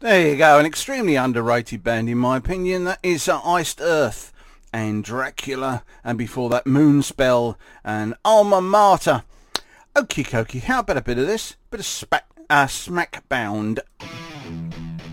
There you go, an extremely underrated band in my opinion. That is Iced Earth and Dracula, and before that Moonspell and Alma Mater. Okie dokie, how about a bit of this? Bit of smack bound.